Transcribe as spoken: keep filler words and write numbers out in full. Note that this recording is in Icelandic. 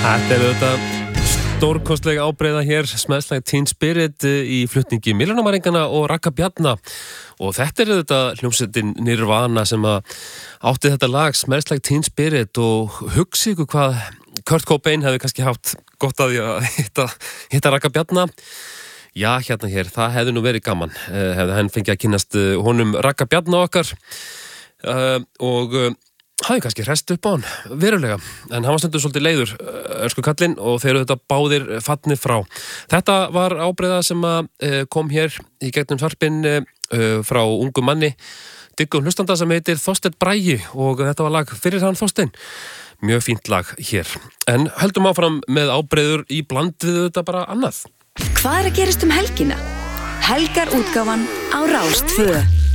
Þetta er þetta stórkostlega ábreiða hér, Smells Like Teen Spirit í flutningi Miljónamæringana og Ragga Bjarna. Og þetta er þetta hljómsveitin Nirvana sem að átti þetta lag Smells Like Teen Spirit og hugsi ykkur hvað Kurt Cobain hefði kannski haft gott að því að hitta, hitta Ragga Bjarna. Já, hérna hér, það hefði nú verið gaman. Uh, hefði hann fengið að kynnast uh, honum Ragga Bjarna okkar uh, og uh, hafði kannski hrest upp á hann, verulega. En hann var stundur svolítið leiður, örsku kallinn, og þeir eru þetta báðir fallnir frá. Þetta var ábreiða sem að uh, kom hér í gegnum sarpinn uh, frá ungum manni, dyggum hlustanda sem heitir Þorsteinn Bragi, og þetta var lag fyrir hann Þorsteinn. Mjög fínt lag hér. En höldum áfram með ábreiður í bland við þetta bara annað. Hvað er að gerast um helgina? Helgarútgáfan á Rás tvö.